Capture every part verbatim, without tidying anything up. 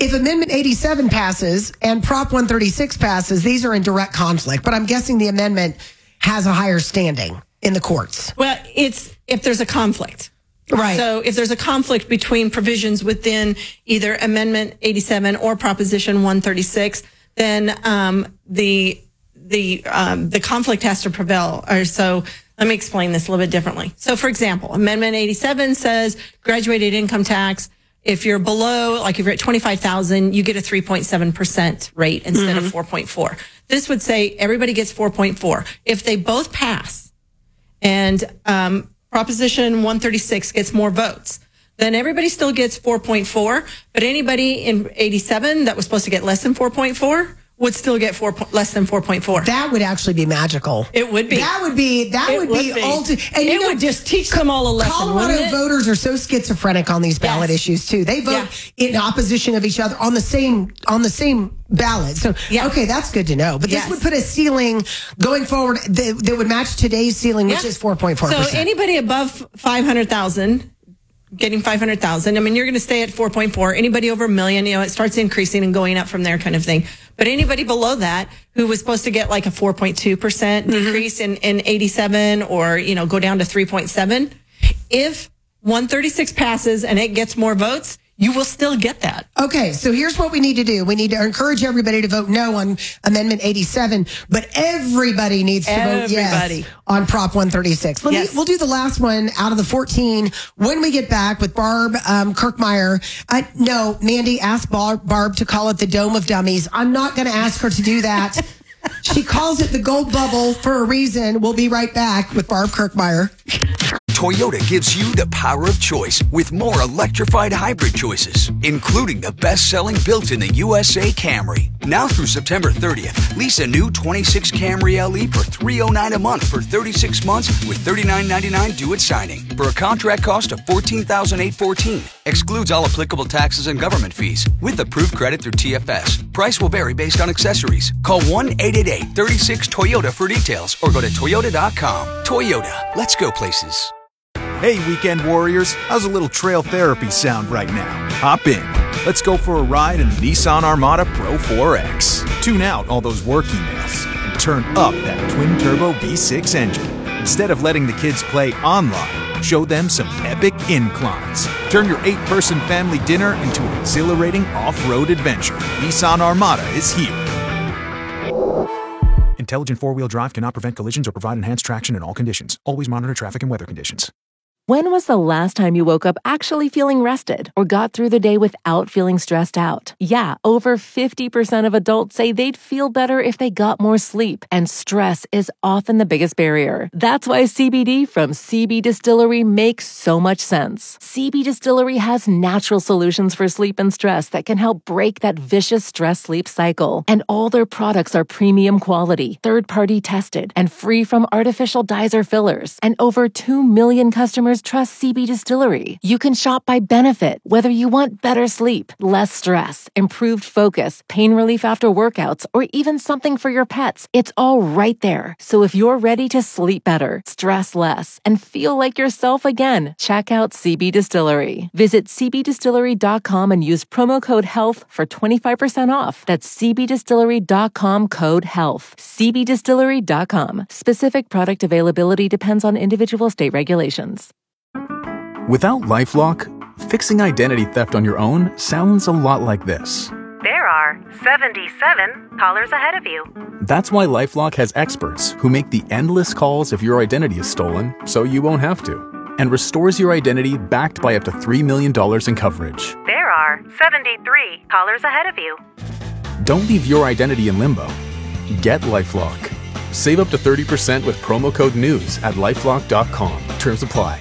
if Amendment eighty-seven passes and Prop one thirty-six passes, these are in direct conflict. But I'm guessing the amendment has a higher standing in the courts. Well, it's if there's a conflict. Right. So if there's a conflict between provisions within either Amendment eighty-seven or Proposition one thirty-six, then um, the the um, the conflict has to prevail. Or so let me explain this a little bit differently. So, for example, Amendment eighty-seven says graduated income tax. If you're below, like if you're at twenty-five thousand, you get a three point seven percent rate instead mm-hmm. of four point four. This would say everybody gets four point four. If they both pass and um, Proposition one thirty-six gets more votes, then everybody still gets four point four, but anybody in eighty-seven that was supposed to get less than four point four would still get four less than four point four. That would actually be magical. It would be. That would be. That it would, would be. be. Ulti- and you it know, would just teach them all a lesson. Colorado voters are so schizophrenic on these ballot yes. issues too. They vote yeah. in opposition of each other on the same on the same ballot. So yeah. okay, that's good to know. But this yes. would put a ceiling going forward that, that would match today's ceiling, which yeah. is four point four percent. So anybody above five hundred thousand. Getting five hundred thousand. I mean, you're going to stay at four point four. Anybody over a million, you know, it starts increasing and going up from there kind of thing. But anybody below that who was supposed to get like a four point two percent mm-hmm. decrease in, in eighty-seven or, you know, go down to three point seven, if one thirty-six passes and it gets more votes, you will still get that. Okay, so here's what we need to do. We need to encourage everybody to vote no on Amendment eighty-seven, but everybody needs to everybody. vote yes on Prop one thirty-six. Let yes. me, we'll do the last one out of the fourteen when we get back with Barb um, Kirkmeyer. Uh, no, Mandy, ask Barb, Barb to call it the Dome of Dummies. I'm not going to ask her to do that. She calls it the gold bubble for a reason. We'll be right back with Barb Kirkmeyer. Toyota gives you the power of choice with more electrified hybrid choices, including the best-selling built-in the U S A Camry. Now through September thirtieth, lease a new twenty-six Camry L E for three hundred nine dollars a month for thirty-six months with thirty-nine ninety-nine due at signing for a contract cost of fourteen thousand eight hundred fourteen dollars. Excludes all applicable taxes and government fees with approved credit through T F S. Price will vary based on accessories. Call one eight eight eight, three six, Toyota for details or go to toyota dot com. Toyota, let's go places. Hey, weekend warriors, how's a little trail therapy sound right now? Hop in. Let's go for a ride in the Nissan Armada Pro four X. Tune out all those work emails and turn up that twin-turbo V six engine. Instead of letting the kids play online, show them some epic inclines. Turn your eight-person family dinner into an exhilarating off-road adventure. Nissan Armada is here. Intelligent four-wheel drive cannot prevent collisions or provide enhanced traction in all conditions. Always monitor traffic and weather conditions. When was the last time you woke up actually feeling rested or got through the day without feeling stressed out? Yeah, over fifty percent of adults say they'd feel better if they got more sleep, and stress is often the biggest barrier. That's why C B D from C B Distillery makes so much sense. C B Distillery has natural solutions for sleep and stress that can help break that vicious stress-sleep cycle. And all their products are premium quality, third-party tested, and free from artificial dyes or fillers. And over two million customers trust C B Distillery. You can shop by benefit, whether you want better sleep, less stress, improved focus, pain relief after workouts, or even something for your pets. It's all right there. So if you're ready to sleep better, stress less, and feel like yourself again, check out C B Distillery. Visit c b distillery dot com and use promo code HEALTH for twenty-five percent off. That's c b distillery dot com code HEALTH. c b distillery dot com. Specific product availability depends on individual state regulations. Without LifeLock, fixing identity theft on your own sounds a lot like this. There are seventy-seven callers ahead of you. That's why LifeLock has experts who make the endless calls if your identity is stolen so you won't have to, and restores your identity backed by up to three million dollars in coverage. There are seventy-three callers ahead of you. Don't leave your identity in limbo. Get LifeLock. Save up to thirty percent with promo code NEWS at lifelock dot com. Terms apply.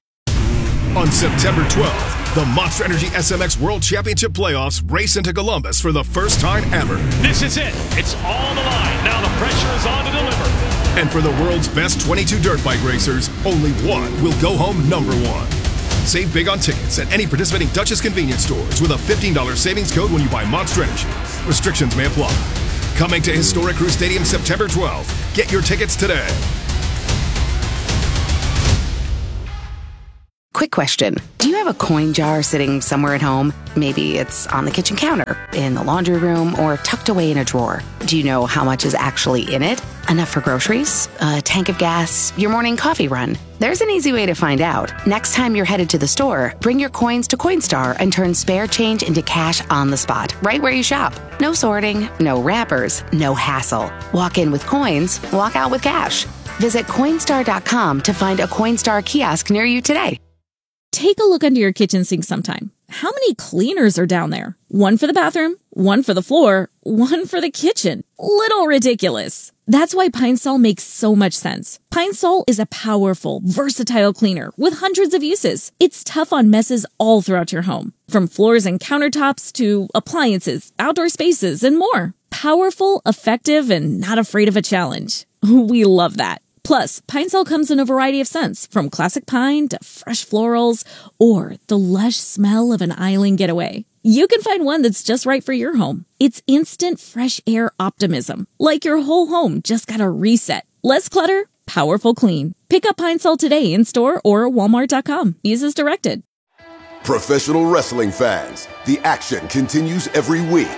On September twelfth, the Monster Energy S M X World Championship Playoffs race into Columbus for the first time ever. This is it. It's all on the line. Now the pressure is on to deliver. And for the world's best twenty-two dirt bike racers, only one will go home number one. Save big on tickets at any participating Duchess convenience stores with a fifteen dollars savings code when you buy Monster Energy. Restrictions may apply. Coming to Historic Crew Stadium September twelfth. Get your tickets today. Quick question. Do you have a coin jar sitting somewhere at home? Maybe it's on the kitchen counter, in the laundry room, or tucked away in a drawer. Do you know how much is actually in it? Enough for groceries? A tank of gas? Your morning coffee run? There's an easy way to find out. Next time you're headed to the store, bring your coins to Coinstar and turn spare change into cash on the spot, right where you shop. No sorting, no wrappers, no hassle. Walk in with coins, walk out with cash. Visit Coinstar dot com to find a Coinstar kiosk near you today. Take a look under your kitchen sink sometime. How many cleaners are down there? One for the bathroom, one for the floor, one for the kitchen. Little ridiculous. That's why Pine Sol makes so much sense. Pine Sol is a powerful, versatile cleaner with hundreds of uses. It's tough on messes all throughout your home, from floors and countertops to appliances, outdoor spaces, and more. Powerful, effective, and not afraid of a challenge. We love that. Plus, Pine Sol comes in a variety of scents, from classic pine to fresh florals, or the lush smell of an island getaway. You can find one that's just right for your home. It's instant fresh air optimism, like your whole home just got a reset. Less clutter, powerful clean. Pick up Pine Sol today in store or walmart dot com. Use as directed. Professional wrestling fans, the action continues every week.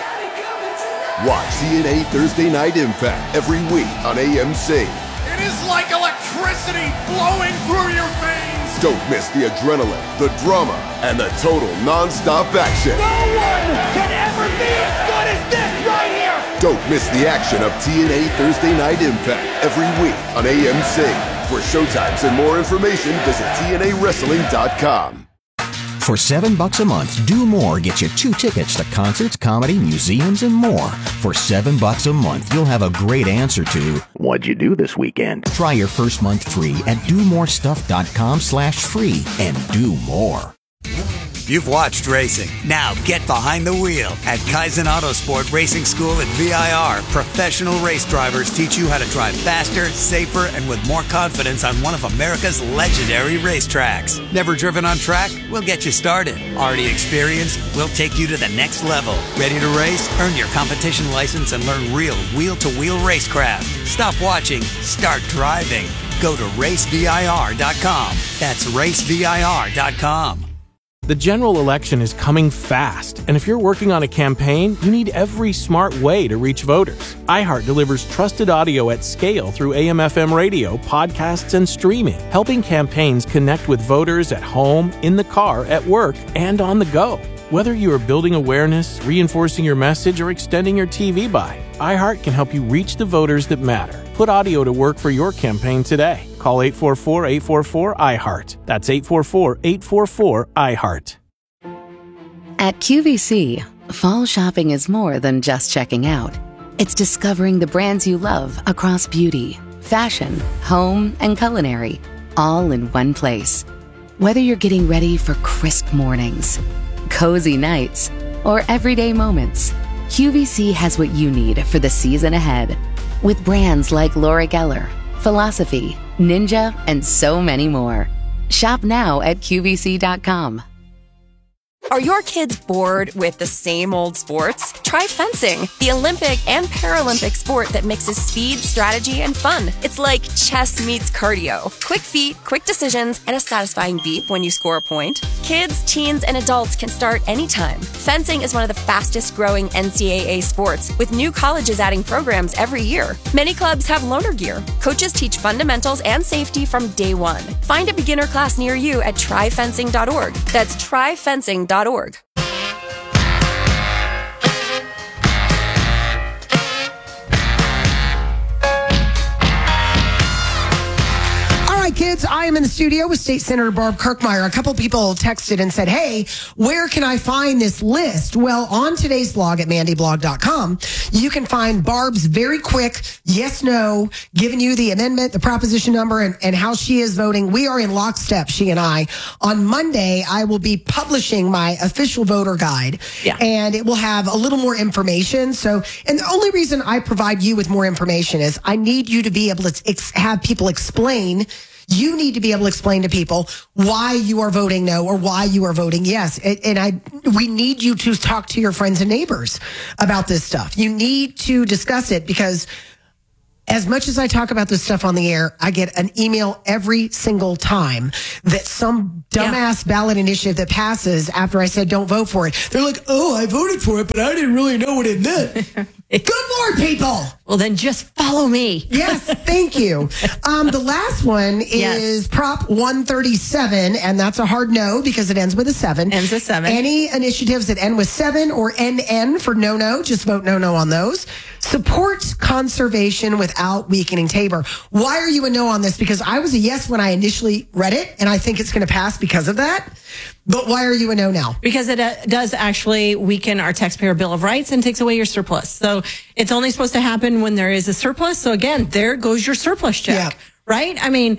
Watch T N A Thursday Night Impact every week on A M C. It is like electricity flowing through your veins. Don't miss the adrenaline, the drama, and the total non-stop action. No one can ever be as good as this right here. Don't miss the action of T N A Thursday Night Impact every week on A M C. For showtimes and more information, visit T N A wrestling dot com. For seven bucks a month, Do More gets you two tickets to concerts, comedy, museums, and more. For seven bucks a month, you'll have a great answer to, what'd you do this weekend? Try your first month free at do more stuff dot com slash free and do more. You've watched racing. Now get behind the wheel. At Kaizen Autosport Racing School at V I R, professional race drivers teach you how to drive faster, safer, and with more confidence on one of America's legendary racetracks. Never driven on track? We'll get you started. Already experienced? We'll take you to the next level. Ready to race? Earn your competition license and learn real wheel-to-wheel racecraft. Stop watching. Start driving. Go to race V I R dot com. That's race V I R dot com. The general election is coming fast, and if you're working on a campaign, you need every smart way to reach voters. iHeart delivers trusted audio at scale through A M F M radio, podcasts, and streaming, helping campaigns connect with voters at home, in the car, at work, and on the go. Whether you are building awareness, reinforcing your message, or extending your T V buy, iHeart can help you reach the voters that matter. Put audio to work for your campaign today. Call eight four four, eight four four, I heart. That's eight four four, eight four four, I heart. At Q V C, fall shopping is more than just checking out. It's discovering the brands you love across beauty, fashion, home, and culinary, all in one place. Whether you're getting ready for crisp mornings, cozy nights, or everyday moments, Q V C has what you need for the season ahead. With brands like Laura Geller, Philosophy, Ninja, and so many more. Shop now at Q V C dot com. Are your kids bored with the same old sports? Try fencing, the Olympic and Paralympic sport that mixes speed, strategy, and fun. It's like chess meets cardio. Quick feet, quick decisions, and a satisfying beep when you score a point. Kids, teens, and adults can start anytime. Fencing is one of the fastest growing N C double A sports, with new colleges adding programs every year. Many clubs have loaner gear. Coaches teach fundamentals and safety from day one. Find a beginner class near you at try fencing dot org. That's try fencing dot org. Kids, I am in the studio with State Senator Barb Kirkmeyer. A couple people texted and said, hey, where can I find this list? Well, on today's blog at mandy blog dot com, you can find Barb's very quick yes, no, giving you the amendment, the proposition number, and, and how she is voting. We are in lockstep, she and I. On Monday, I will be publishing my official voter guide, yeah. and it will have a little more information. So, and the only reason I provide you with more information is I need you to be able to ex- have people explain. You need to be able to explain to people why you are voting no or why you are voting yes. And I, we need you to talk to your friends and neighbors about this stuff. You need to discuss it because as much as I talk about this stuff on the air, I get an email every single time that some dumbass yeah. ballot initiative that passes after I said don't vote for it. They're like, oh, I voted for it, but I didn't really know what it meant. Good Lord, people. Well, then just follow me. Yes, thank you. Um, the last one is yes. Prop one thirty-seven, and that's a hard no because it ends with a seven. Ends with seven. Any initiatives that end with seven or N N for no-no, just vote no-no on those. Support conservation without weakening Tabor. Why are you a no on this? Because I was a yes when I initially read it, and I think it's going to pass because of that. But why are you a no now? Because it uh, does actually weaken our taxpayer bill of rights and takes away your surplus. So it's only supposed to happen when there is a surplus. So again, there goes your surplus check, yeah. right? I mean,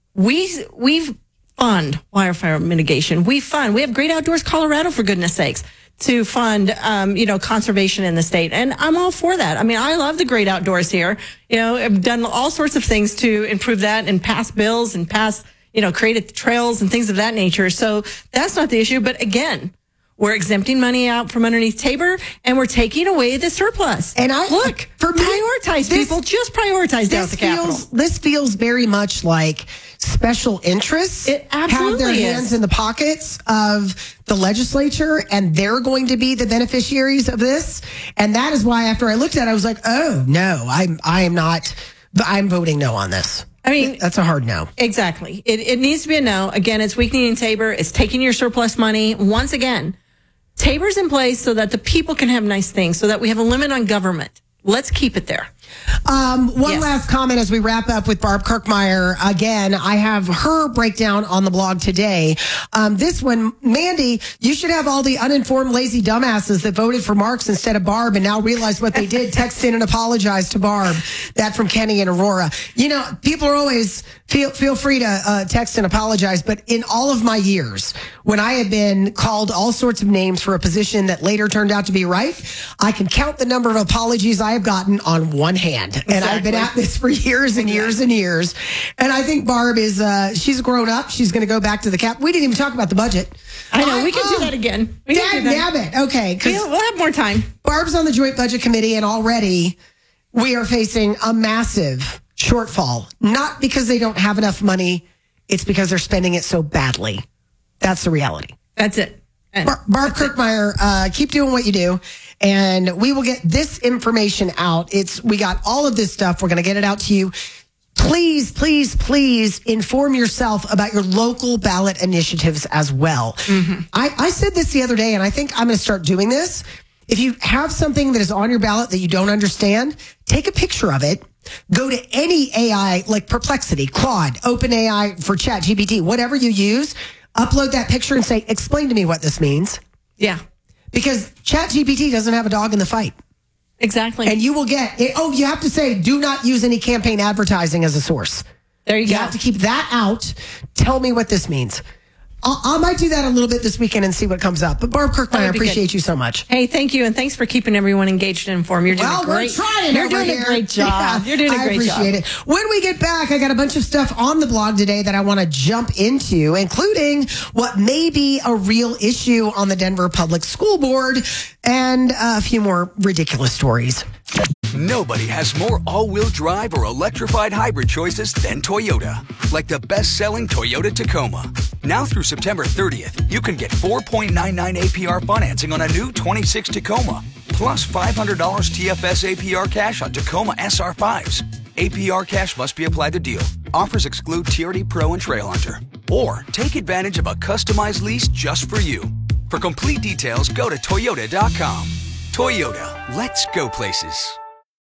we we fund wildfire mitigation. We fund. We have Great Outdoors Colorado, for goodness sakes, to fund, um, you know, conservation in the state. And I'm all for that. I mean, I love the Great Outdoors here. You know, I've done all sorts of things to improve that and pass bills and pass, you know, created trails and things of that nature. So that's not the issue. But again, we're exempting money out from underneath Tabor and we're taking away the surplus. And I look, for me, prioritize this, people, just prioritize down at the feels, Capitol. This feels very much like special interests it absolutely have their is. hands in the pockets of the legislature, and they're going to be the beneficiaries of this. And that is why after I looked at it, I was like, oh no, I'm I am not. I'm voting no on this. I mean, that's a hard no. Exactly. It it needs to be a no. Again, it's weakening Tabor. It's taking your surplus money. Once again, Tabor's in place so that the people can have nice things, so that we have a limit on government. Let's keep it there. Um, one yes. last comment as we wrap up with Barb Kirkmeyer. Again, I have her breakdown on the blog today. Um, this one, Mandy, you should have all the uninformed, lazy dumbasses that voted for Marks instead of Barb and now realize what they did. Text in and apologize to Barb. That from Kenny and Aurora. You know, people are always feel feel free to uh, text and apologize. But in all of my years, when I have been called all sorts of names for a position that later turned out to be right, I can count the number of apologies I have gotten on one hand. Exactly. And I've been at this for years and years and years. And I think Barb is, uh, she's grown up. She's going to go back to the cap. We didn't even talk about the budget. I know. I, we can oh, do that again. We Dad nabbit. Okay. We'll, we'll have more time. Barb's on the Joint Budget Committee, and already we are facing a massive shortfall. Not because they don't have enough money. It's because they're spending it so badly. That's the reality. That's it. Bar- Barb Kirkmeyer, uh, keep doing what you do, and we will get this information out. It's we got all of this stuff. We're going to get it out to you. Please, please, please inform yourself about your local ballot initiatives as well. Mm-hmm. I, I said this the other day, and I think I'm going to start doing this. If you have something that is on your ballot that you don't understand, take a picture of it. Go to any A I like Perplexity, Claude, OpenAI for ChatGPT, whatever you use. Upload that picture and say, explain to me what this means. Yeah. Because ChatGPT doesn't have a dog in the fight. Exactly. And you will get, it, oh, you have to say, do not use any campaign advertising as a source. There you, you go. You have to keep that out. Tell me what this means. I'll, I might do that a little bit this weekend and see what comes up. But Barb Kirkmeyer, I appreciate good. you so much. Hey, thank you. And thanks for keeping everyone engaged and informed. You're doing well, a great we're trying You're doing here. a great job. Yeah, You're doing a great job. I appreciate it. When we get back, I got a bunch of stuff on the blog today that I want to jump into, including what may be a real issue on the Denver Public School Board and a few more ridiculous stories. Nobody has more all-wheel drive or electrified hybrid choices than Toyota. Like the best-selling Toyota Tacoma. Now through September thirtieth, you can get four point nine nine A P R financing on a new twenty-six Tacoma. Plus five hundred dollars T F S A P R cash on Tacoma S R fives. A P R cash must be applied to deal. Offers exclude T R D Pro and Trail Hunter. Or take advantage of a customized lease just for you. For complete details, go to Toyota dot com. Toyota, let's go places.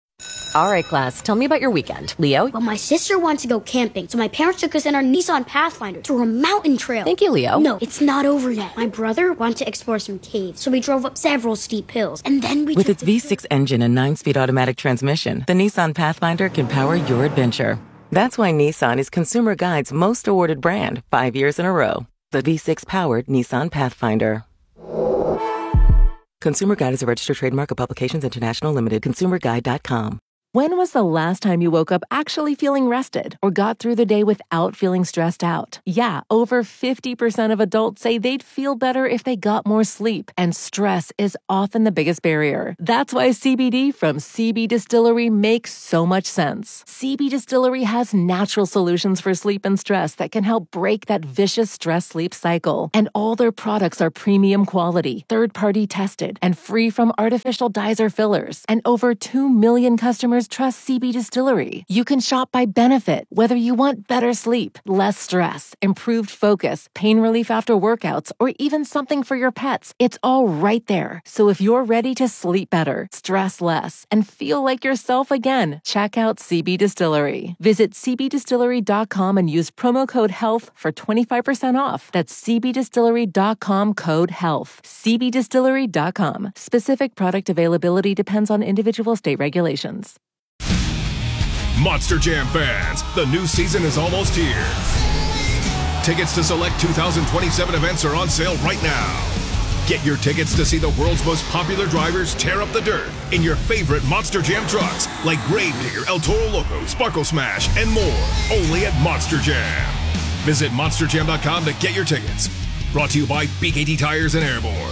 All right, class, tell me about your weekend. Leo? Well, my sister wants to go camping, so my parents took us in our Nissan Pathfinder to a mountain trail. Thank you, Leo. No, it's not over yet. My brother wanted to explore some caves, so we drove up several steep hills, and then we With its V six engine and nine-speed automatic transmission, the Nissan Pathfinder can power your adventure. That's why Nissan is Consumer Guide's most awarded brand five years in a row. The V six-powered Nissan Pathfinder. Consumer Guide is a registered trademark of Publications International Limited. consumer guide dot com. When was the last time you woke up actually feeling rested or got through the day without feeling stressed out? Yeah, over fifty percent of adults say they'd feel better if they got more sleep, and stress is often the biggest barrier. That's why C B D from C B Distillery makes so much sense. C B Distillery has natural solutions for sleep and stress that can help break that vicious stress-sleep cycle. And all their products are premium quality, third-party tested, and free from artificial dyes or fillers. And over two million customers trust C B Distillery. You can shop by benefit, whether you want better sleep, less stress, improved focus, pain relief after workouts, or even something for your pets. It's all right there. So if you're ready to sleep better, stress less, and feel like yourself again, check out C B Distillery. Visit c b distillery dot com and use promo code HEALTH for twenty-five percent off. That's c b distillery dot com code HEALTH. c b distillery dot com. Specific product availability depends on individual state regulations. Monster Jam fans, the new season is almost here. Tickets to select two thousand twenty-seven events are on sale right now. Get your tickets to see the world's most popular drivers tear up the dirt in your favorite Monster Jam trucks like Gravedigger, El Toro Loco, Sparkle Smash, and more, only at Monster Jam. Visit monster jam dot com to get your tickets. Brought to you by B K T Tires and Airborne.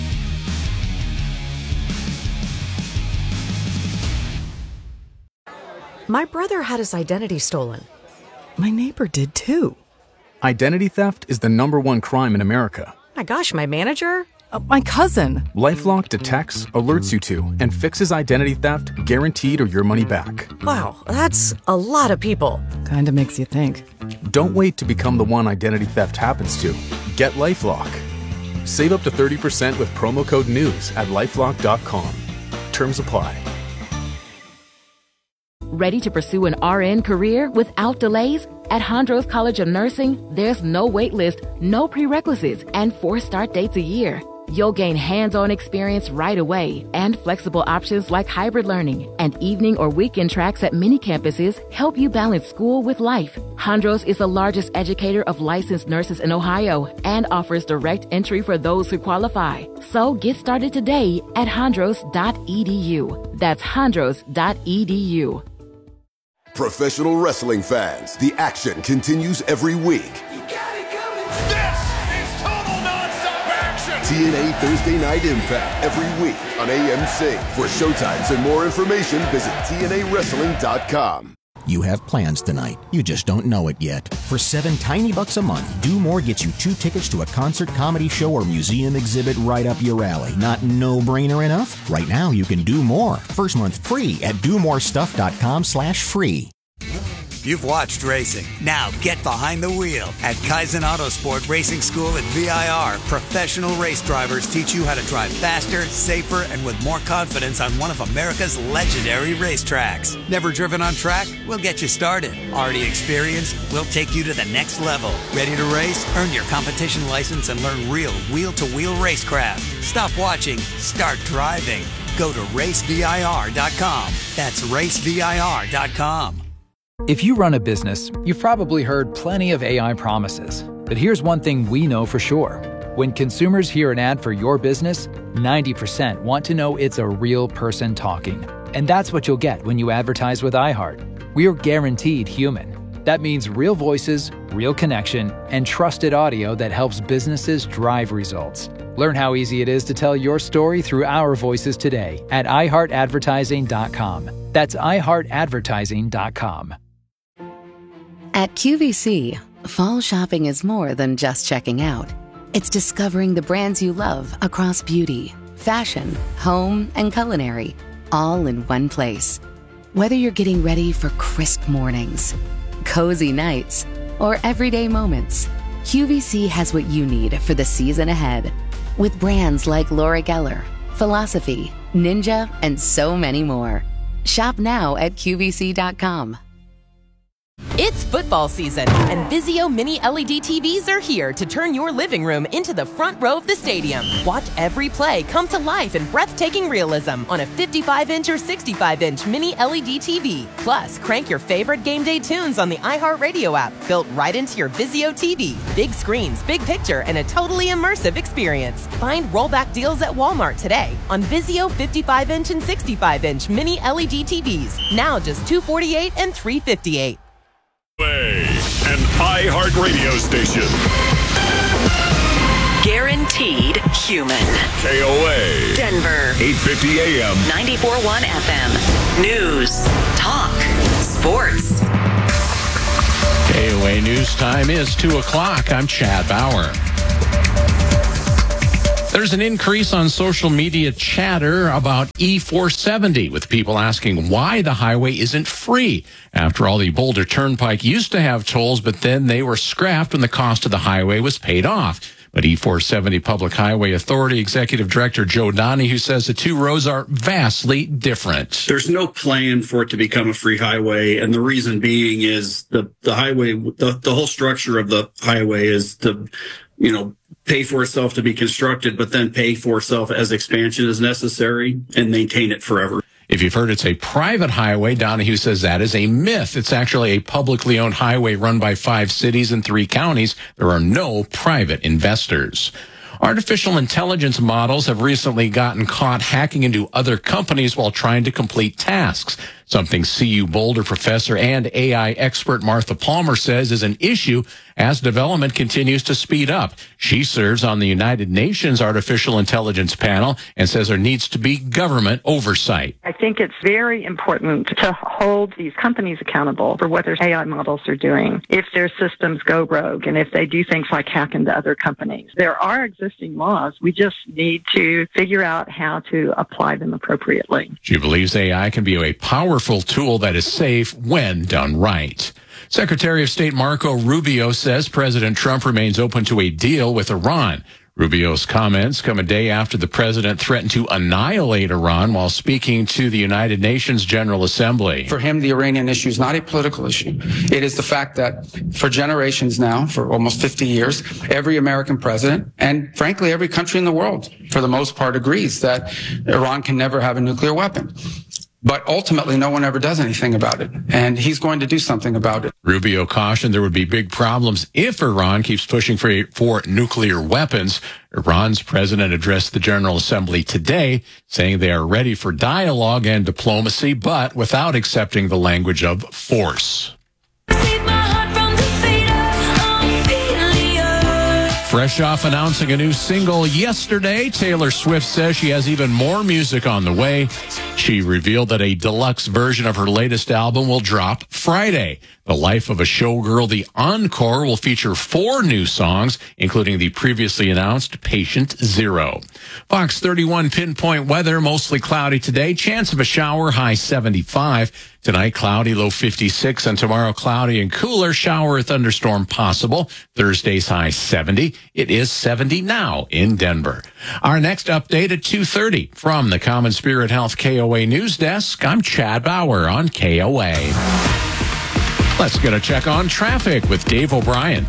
My brother had his identity stolen. My neighbor did too. Identity theft is the number one crime in America. My gosh, my manager? Uh, my cousin. LifeLock detects, alerts you to, and fixes identity theft guaranteed or your money back. Wow, that's a lot of people. Kinda makes you think. Don't wait to become the one identity theft happens to. Get LifeLock. Save up to thirty percent with promo code NEWS at lifelock dot com. Terms apply. Ready to pursue an R N career without delays? At Hondros College of Nursing, there's no wait list, no prerequisites, and four start dates a year. You'll gain hands-on experience right away, and flexible options like hybrid learning and evening or weekend tracks at many campuses help you balance school with life. Hondros is the largest educator of licensed nurses in Ohio and offers direct entry for those who qualify. So get started today at hondros dot e d u. That's hondros dot e d u. Professional wrestling fans, the action continues every week. This is total non-stop action! T N A Thursday Night Impact every week on A M C. For showtimes and more information, visit T N A wrestling dot com. You have plans tonight. You just don't know it yet. For seven tiny bucks a month, Do More gets you two tickets to a concert, comedy show, or museum exhibit right up your alley. Not no-brainer enough? Right now, you can do more. First month free at do more stuff dot com slash free. You've watched racing. Now get behind the wheel. At Kaizen Autosport Racing School at V I R, professional race drivers teach you how to drive faster, safer, and with more confidence on one of America's legendary racetracks. Never driven on track? We'll get you started. Already experienced? We'll take you to the next level. Ready to race? Earn your competition license and learn real wheel-to-wheel racecraft. Stop watching. Start driving. Go to race V I R dot com. That's race V I R dot com. If you run a business, you've probably heard plenty of A I promises. But here's one thing we know for sure. When consumers hear an ad for your business, ninety percent want to know it's a real person talking. And that's what you'll get when you advertise with iHeart. We are guaranteed human. That means real voices, real connection, and trusted audio that helps businesses drive results. Learn how easy it is to tell your story through our voices today at i heart advertising dot com. That's i heart advertising dot com. At Q V C, fall shopping is more than just checking out. It's discovering the brands you love across beauty, fashion, home, and culinary, all in one place. Whether you're getting ready for crisp mornings, cozy nights, or everyday moments, Q V C has what you need for the season ahead. With brands like Laura Geller, Philosophy, Ninja, and so many more. Shop now at Q V C dot com. It's football season, and Vizio Mini L E D T Vs are here to turn your living room into the front row of the stadium. Watch every play come to life in breathtaking realism on a fifty-five inch or sixty-five inch Mini L E D T V. Plus, crank your favorite game day tunes on the iHeartRadio app, built right into your Vizio T V. Big screens, big picture, and a totally immersive experience. Find rollback deals at Walmart today on Vizio fifty-five inch and sixty-five inch Mini L E D T Vs. Now just two hundred forty-eight dollars and three hundred fifty-eight dollars. An iHeartRadio station. Guaranteed human. K O A. Denver. eight fifty A M. ninety-four point one F M. News. Talk. Sports. K O A News Time is two o'clock. I'm Chad Bauer. There's an increase on social media chatter about E four seventy, with people asking why the highway isn't free. After all, the Boulder Turnpike used to have tolls, but then they were scrapped when the cost of the highway was paid off. But E four seventy Public Highway Authority Executive Director Joe Donahue says the two roads are vastly different. There's no plan for it to become a free highway, and the reason being is the, the highway, the, the whole structure of the highway is to, you know, pay for itself to be constructed, but then pay for itself as expansion is necessary and maintain it forever. If you've heard it's a private highway, Donahue says that is a myth. It's actually a publicly owned highway run by five cities and three counties. There are no private investors. Artificial intelligence models have recently gotten caught hacking into other companies while trying to complete tasks, something C U Boulder professor and A I expert Martha Palmer says is an issue as development continues to speed up. She serves on the United Nations Artificial Intelligence panel and says there needs to be government oversight. I think it's very important to hold these companies accountable for what their A I models are doing. If their systems go rogue and if they do things like hack into other companies, there are existing laws. We just need to figure out how to apply them appropriately. She believes A I can be a powerful tool that is safe when done right. Secretary of State Marco Rubio says President Trump remains open to a deal with Iran. Rubio's comments come a day after the president threatened to annihilate Iran while speaking to the United Nations General Assembly. For him, the Iranian issue is not a political issue. It is the fact that for generations now, for almost fifty years, every American president, and frankly, every country in the world, for the most part, agrees that Iran can never have a nuclear weapon. But ultimately, no one ever does anything about it. And he's going to do something about it. Rubio cautioned there would be big problems if Iran keeps pushing for, for nuclear weapons. Iran's president addressed the General Assembly today, saying they are ready for dialogue and diplomacy, but without accepting the language of force. Fresh off announcing a new single yesterday, Taylor Swift says she has even more music on the way. She revealed that a deluxe version of her latest album will drop Friday. The Life of a Showgirl, the Encore, will feature four new songs, including the previously announced Patient Zero. Fox thirty-one pinpoint weather, mostly cloudy today. Chance of a shower, high seventy-five. Tonight, cloudy, low fifty-six. And tomorrow, cloudy and cooler, shower or thunderstorm possible. Thursday's high seventy. It is seventy now in Denver. Our next update at two thirty. From the Common Spirit Health K O A News Desk, I'm Chad Bauer on K O A. Let's get a check on traffic with Dave O'Brien.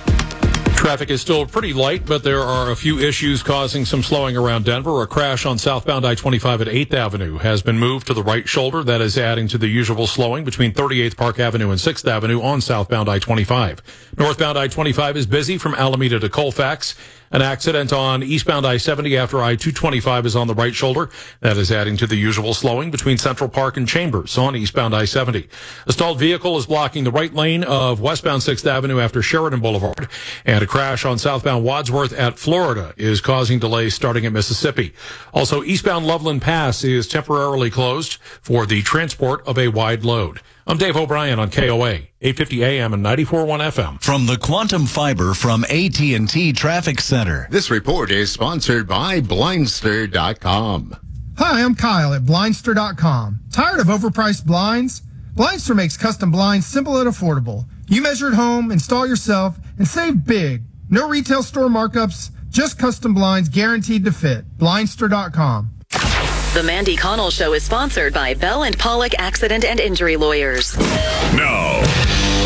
Traffic is still pretty light, but there are a few issues causing some slowing around Denver. A crash on southbound I twenty-five at eighth Avenue has been moved to the right shoulder. That is adding to the usual slowing between thirty-eighth Park Avenue and sixth Avenue on southbound I twenty-five. Northbound I twenty-five is busy from Alameda to Colfax. An accident on eastbound I seventy after I two twenty-five is on the right shoulder. That is adding to the usual slowing between Central Park and Chambers on eastbound I seventy. A stalled vehicle is blocking the right lane of westbound sixth Avenue after Sheridan Boulevard. And a crash on southbound Wadsworth at Florida is causing delays starting at Mississippi. Also, eastbound Loveland Pass is temporarily closed for the transport of a wide load. I'm Dave O'Brien on K O A, eight fifty A M and ninety-four point one F M. From the Quantum Fiber from A T and T Traffic Center. This report is sponsored by Blindster dot com. Hi, I'm Kyle at Blindster dot com. Tired of overpriced blinds? Blindster makes custom blinds simple and affordable. You measure at home, install yourself, and save big. No retail store markups, just custom blinds guaranteed to fit. Blindster dot com. The Mandy Connell Show is sponsored by Bell and Pollock Accident and Injury Lawyers. Now,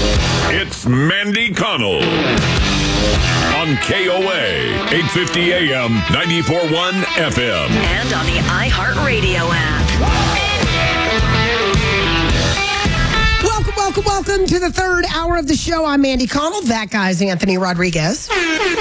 It's Mandy Connell on K O A, eight fifty A M, ninety-four point one F M. And on the iHeartRadio app. Welcome, welcome, welcome to the third hour of the show. I'm Mandy Connell. That guy's Anthony Rodriguez.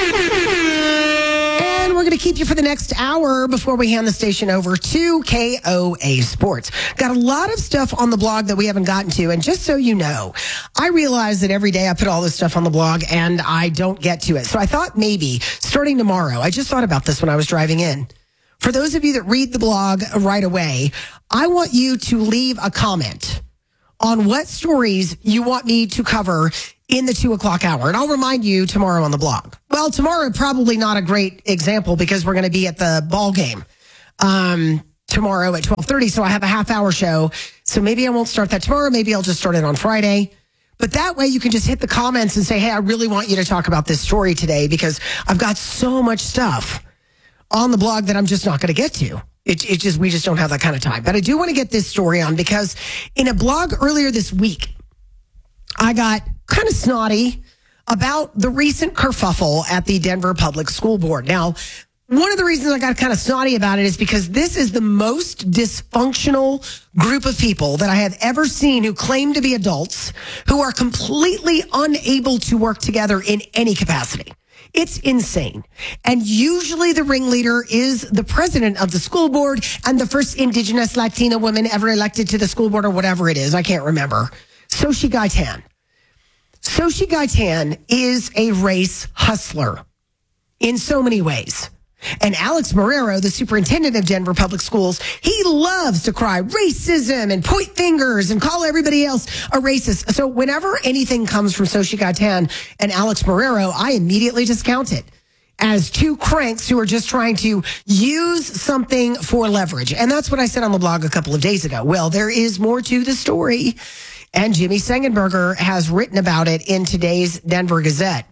And we're going to keep you for the next hour before we hand the station over to K O A Sports. Got a lot of stuff on the blog that we haven't gotten to. And just so you know, I realize that every day I put all this stuff on the blog and I don't get to it. So I thought maybe starting tomorrow, I just thought about this when I was driving in. For those of you that read the blog right away, I want you to leave a comment on what stories you want me to cover in the two o'clock hour. And I'll remind you tomorrow on the blog. Well, tomorrow, probably not a great example because we're going to be at the ball game um, tomorrow at twelve thirty. So I have a half hour show. So maybe I won't start that tomorrow. Maybe I'll just start it on Friday. But that way you can just hit the comments and say, hey, I really want you to talk about this story today because I've got so much stuff on the blog that I'm just not going to get to. It, it just, we just don't have that kind of time. But I do want to get this story on because in a blog earlier this week, I got kind of snotty about the recent kerfuffle at the Denver Public School Board. Now, one of the reasons I got kind of snotty about it is because this is the most dysfunctional group of people that I have ever seen who claim to be adults who are completely unable to work together in any capacity. It's insane. And usually the ringleader is the president of the school board and the first indigenous Latina woman ever elected to the school board or whatever it is. I can't remember. Xochitl Gaitan. Xochitl Gaitan is a race hustler in so many ways. And Alex Marrero, the superintendent of Denver Public Schools, he loves to cry racism and point fingers and call everybody else a racist. So whenever anything comes from Xochitl Gaitan and Alex Marrero, I immediately discount it as two cranks who are just trying to use something for leverage. And that's what I said on the blog a couple of days ago. Well, there is more to the story. And Jimmy Sengenberger has written about it in today's Denver Gazette.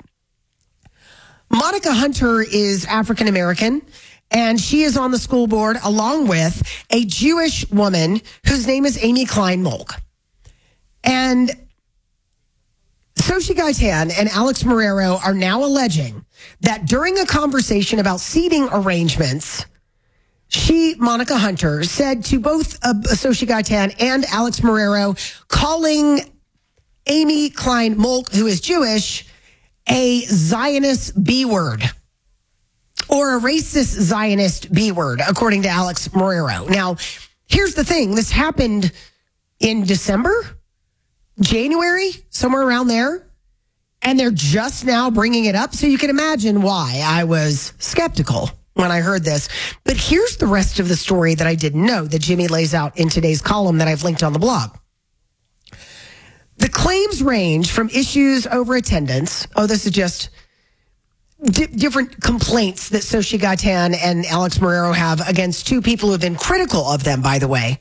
Monica Hunter is African American, and she is on the school board along with a Jewish woman whose name is Amy Klein Molk. And Xochitl Gaitan and Alex Marrero are now alleging that during a conversation about seating arrangements, she, Monica Hunter, said to both uh, Xochitl Gaitan and Alex Marrero, calling Amy Klein Molk, who is Jewish, a Zionist B word or a racist Zionist B word, according to Alex Marrero. Now, here's the thing. This happened in December, January, somewhere around there. And they're just now bringing it up. So you can imagine why I was skeptical when I heard this. But here's the rest of the story that I didn't know that Jimmy lays out in today's column that I've linked on the blog. The claims range from issues over attendance. Oh, this is just di- different complaints that Xochitl Gaitan and Alex Marrero have against two people who have been critical of them, by the way.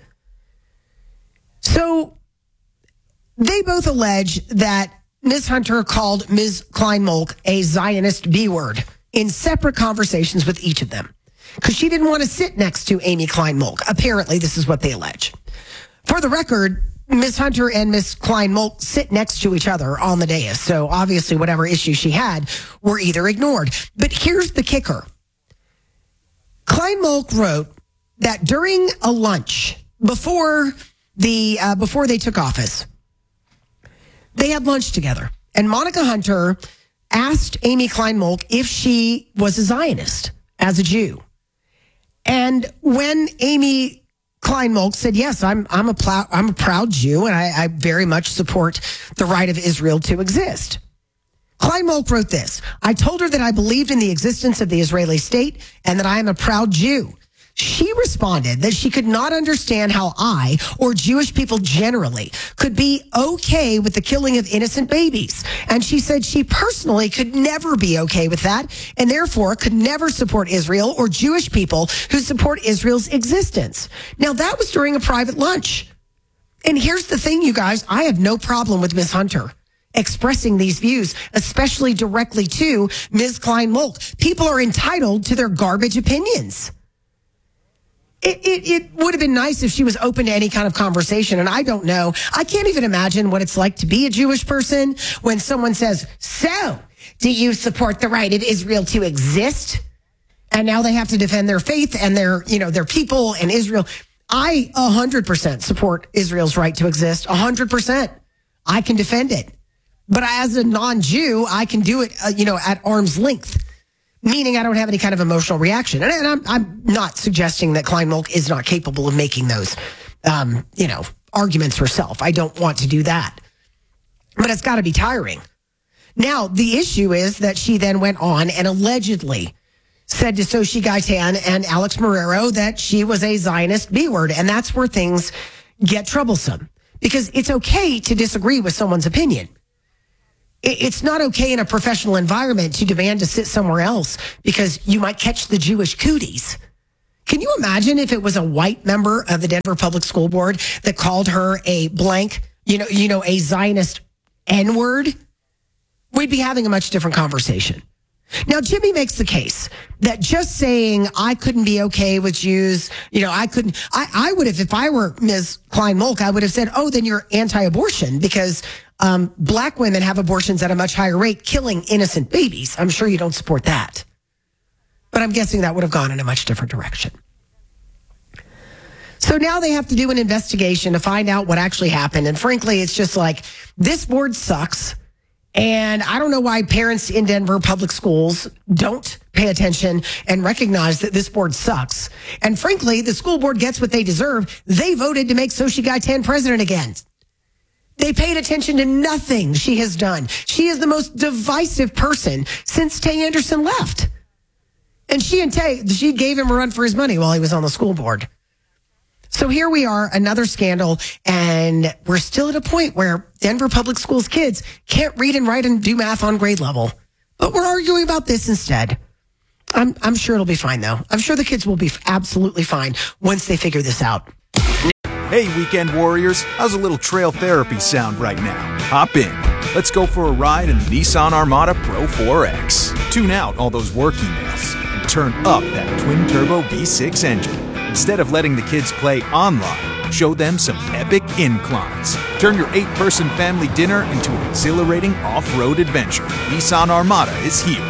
So they both allege that Miz Hunter called Miz Klein Molk a Zionist B word in separate conversations with each of them because she didn't want to sit next to Amy Klein Molk. Apparently, this is what they allege. For the record, Miz Hunter and Miz Klein Molk sit next to each other on the dais. So obviously whatever issues she had were either ignored. But here's the kicker. Klein Molk wrote that during a lunch before the uh, before they took office, they had lunch together. And Monica Hunter asked Amy Klein Molk if she was a Zionist as a Jew. And when Amy Klein Molk said, yes, I'm I'm a plow, I'm a proud Jew, and I, I very much support the right of Israel to exist. Klein Molk wrote this. I told her that I believed in the existence of the Israeli state and that I am a proud Jew. She responded that she could not understand how I, or Jewish people generally, could be okay with the killing of innocent babies. And she said she personally could never be okay with that, and therefore could never support Israel or Jewish people who support Israel's existence. Now, that was during a private lunch. And here's the thing, you guys. I have no problem with Miz Hunter expressing these views, especially directly to Miz Klein Molk. People are entitled to their garbage opinions. It, it, it would have been nice if she was open to any kind of conversation. And I don't know. I can't even imagine what it's like to be a Jewish person when someone says, so do you support the right of Israel to exist? And now they have to defend their faith and their, you know, their people and Israel. I one hundred percent support Israel's right to exist. one hundred percent. I can defend it. But as a non-Jew, I can do it, uh, you know, at arm's length. Meaning I don't have any kind of emotional reaction. And, and I'm, I'm not suggesting that Klein Molk is not capable of making those, um, you know, arguments herself. I don't want to do that. But it's got to be tiring. Now, the issue is that she then went on and allegedly said to Xochitl Gaitan and Alex Marrero that she was a Zionist B-word. And that's where things get troublesome. Because it's okay to disagree with someone's opinion. It's not okay in a professional environment to demand to sit somewhere else because you might catch the Jewish cooties. Can you imagine if it was a white member of the Denver Public School Board that called her a blank, you know, you know, a Zionist N-word? We'd be having a much different conversation. Now, Jimmy makes the case that just saying I couldn't be okay with Jews, you know, I couldn't, I, I would have, if I were Miz Klein Molk, I would have said, oh, then you're anti-abortion because um, black women have abortions at a much higher rate, killing innocent babies. I'm sure you don't support that. But I'm guessing that would have gone in a much different direction. So now they have to do an investigation to find out what actually happened. And frankly, it's just like, this board sucks. And I don't know why parents in Denver public schools don't pay attention and recognize that this board sucks. And frankly, the school board gets what they deserve. They voted to make Xochitl Gaitan president again. They paid attention to nothing she has done. She is the most divisive person since Tay Anderson left. And she and Tay, she gave him a run for his money while he was on the school board. So here we are, another scandal, and we're still at a point where Denver Public Schools kids can't read and write and do math on grade level. But we're arguing about this instead. I'm, I'm sure it'll be fine, though. I'm sure the kids will be absolutely fine once they figure this out. Hey, weekend warriors, how's a little trail therapy sound right now? Hop in. Let's go for a ride in the Nissan Armada Pro four X. Tune out all those work emails and turn up that twin-turbo V six engine. Instead of letting the kids play online, show them some epic inclines. Turn your eight-person family dinner into an exhilarating off-road adventure. Nissan Armada is here.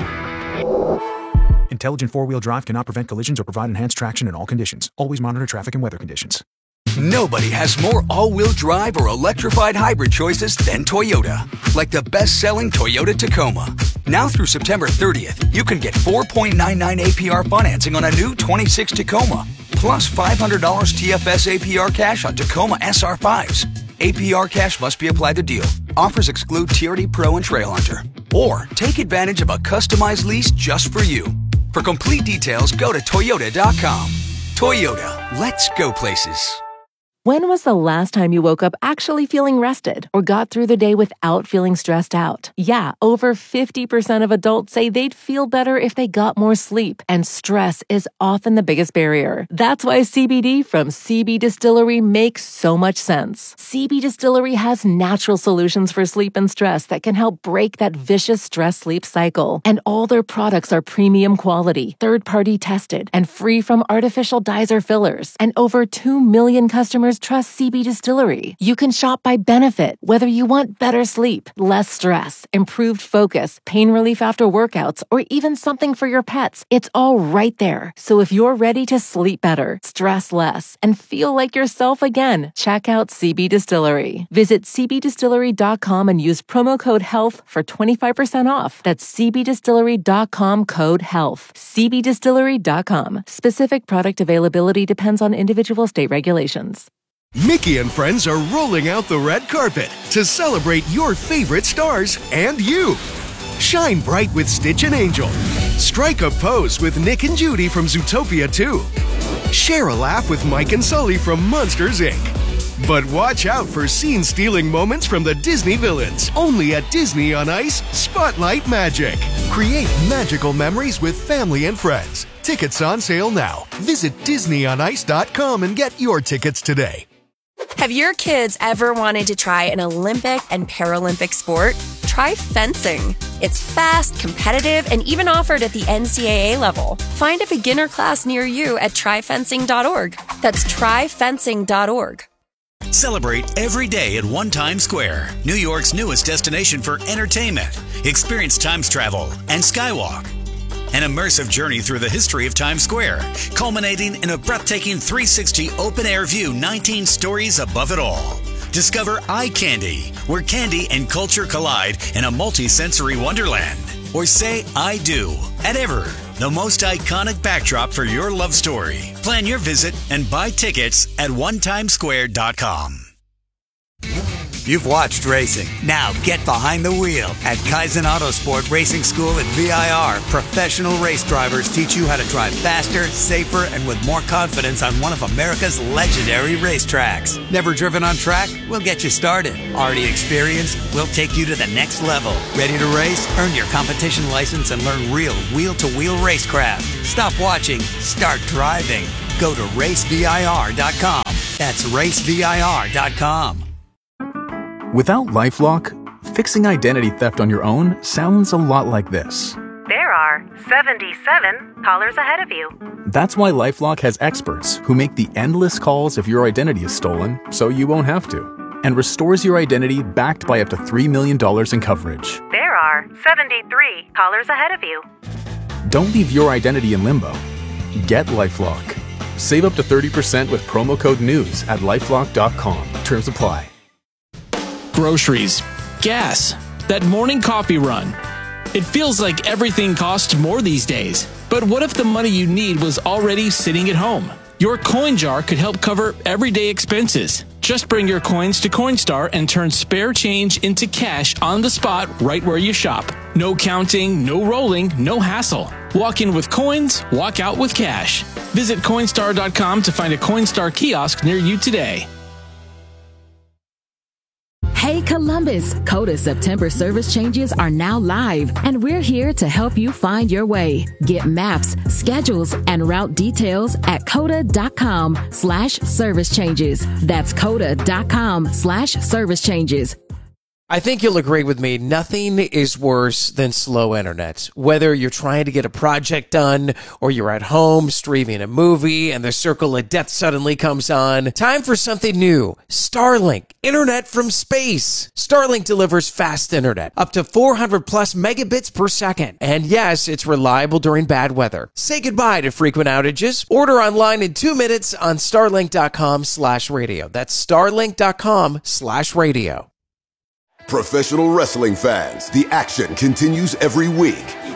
Intelligent four-wheel drive cannot prevent collisions or provide enhanced traction in all conditions. Always monitor traffic and weather conditions. Nobody has more all-wheel drive or electrified hybrid choices than Toyota. Like the best-selling Toyota Tacoma. Now through September thirtieth, you can get four point nine nine A P R financing on a new twenty-six Tacoma, plus five hundred dollars T F S A P R cash on Tacoma S R fives. A P R cash must be applied to deal. Offers exclude T R D Pro and Trail Hunter. Or take advantage of a customized lease just for you. For complete details, go to Toyota dot com. Toyota, let's go places. When was the last time you woke up actually feeling rested or got through the day without feeling stressed out? Yeah, over fifty percent of adults say they'd feel better if they got more sleep, and stress is often the biggest barrier. That's why C B D from C B Distillery makes so much sense. C B Distillery has natural solutions for sleep and stress that can help break that vicious stress-sleep cycle. And all their products are premium quality, third-party tested, and free from artificial dyes or fillers. And over two million customers trust C B Distillery. You can shop by benefit, whether you want better sleep, less stress, improved focus, pain relief after workouts, or even something for your pets. It's all right there. So if you're ready to sleep better, stress less, and feel like yourself again, check out C B Distillery. Visit C B distillery dot com and use promo code HEALTH for twenty-five percent off. That's C B distillery dot com code HEALTH. C B distillery dot com. Specific product availability depends on individual state regulations. Mickey and friends are rolling out the red carpet to celebrate your favorite stars and you. Shine bright with Stitch and Angel. Strike a pose with Nick and Judy from Zootopia two. Share a laugh with Mike and Sully from Monsters, Incorporated. But watch out for scene-stealing moments from the Disney villains. Only at Disney on Ice Spotlight Magic. Create magical memories with family and friends. Tickets on sale now. Visit Disney on Ice dot com and get your tickets today. Have your kids ever wanted to try an Olympic and Paralympic sport? try fencing. It's fast, competitive, and even offered at the N C double A level. Find a beginner class near you at try fencing dot org. That's try fencing dot org. Celebrate every day at One Times Square, New York's newest destination for entertainment. Experience Times Travel and Skywalk. An immersive journey through the history of Times Square, culminating in a breathtaking three sixty open-air view, nineteen stories above it all. Discover Eye Candy, where candy and culture collide in a multi-sensory wonderland. Or say I do at Ever, the most iconic backdrop for your love story. Plan your visit and buy tickets at one times square dot com. You've watched racing. Now get behind the wheel. At Kaizen Autosport Racing School at V I R, professional race drivers teach you how to drive faster, safer, and with more confidence on one of America's legendary racetracks. Never driven on track? We'll get you started. Already experienced? We'll take you to the next level. Ready to race? Earn your competition license and learn real wheel-to-wheel racecraft. Stop watching. Start driving. Go to race V I R dot com. That's race V I R dot com. Without LifeLock, fixing identity theft on your own sounds a lot like this. There are seventy-seven callers ahead of you. That's why LifeLock has experts who make the endless calls if your identity is stolen, so you won't have to, and restores your identity backed by up to three million dollars in coverage. There are seventy-three callers ahead of you. Don't leave your identity in limbo. Get LifeLock. Save up to thirty percent with promo code NEWS at lifelock dot com. Terms apply. Groceries, gas, that morning coffee run. It feels like everything costs more these days. But what if the money you need was already sitting at home? Your coin jar could help cover everyday expenses. Just bring your coins to Coinstar and turn spare change into cash on the spot right where you shop. No counting, no rolling, no hassle. Walk in with coins, walk out with cash. Visit Coinstar dot com to find a Coinstar kiosk near you today. Hey Columbus, Coda September service changes are now live, and we're here to help you find your way. Get maps, schedules, and route details at coda dot com slash service changes. That's coda dot com slash service changes. I think you'll agree with me, nothing is worse than slow internet. Whether you're trying to get a project done or you're at home streaming a movie and the circle of death suddenly comes on, time for something new. Starlink, internet from space. Starlink delivers fast internet, up to four hundred plus megabits per second. And yes, it's reliable during bad weather. Say goodbye to frequent outages. Order online in two minutes on starlink dot com slash radio. That's starlink dot com slash radio. Professional wrestling fans, the action continues every week.